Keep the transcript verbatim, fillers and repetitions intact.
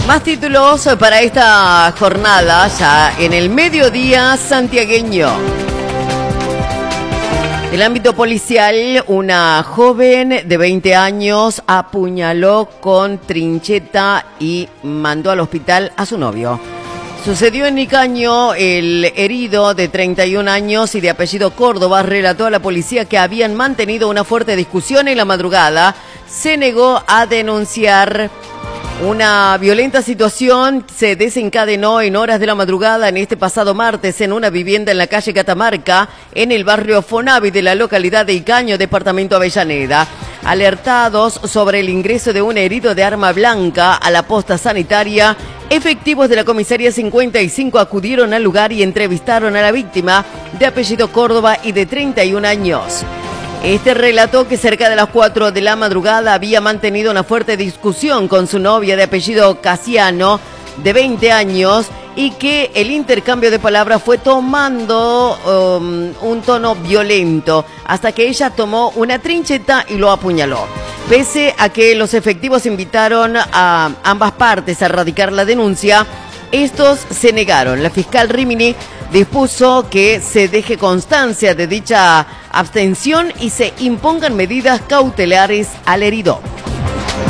Más títulos para esta jornada, ya en el mediodía santiagueño. En el ámbito policial, una joven de veinte años apuñaló con trincheta y mandó al hospital a su novio. Sucedió en Nicaño. El herido de treinta y un años y de apellido Córdoba relató a la policía que habían mantenido una fuerte discusión en la madrugada. Se negó a denunciar. Una violenta situación se desencadenó en horas de la madrugada en este pasado martes en una vivienda en la calle Catamarca, en el barrio Fonavi de la localidad de Icaño, departamento Avellaneda. Alertados sobre el ingreso de un herido de arma blanca a la posta sanitaria, efectivos de la comisaría cincuenta y cinco acudieron al lugar y entrevistaron a la víctima de apellido Córdoba y de treinta y un años. Este relató que cerca de las cuatro de la madrugada había mantenido una fuerte discusión con su novia de apellido Casiano, de veinte años, y que el intercambio de palabras fue tomando um, un tono violento, hasta que ella tomó una trincheta y lo apuñaló. Pese a que los efectivos invitaron a ambas partes a radicar la denuncia, estos se negaron. La fiscal Rimini dispuso que se deje constancia de dicha abstención y se impongan medidas cautelares al herido.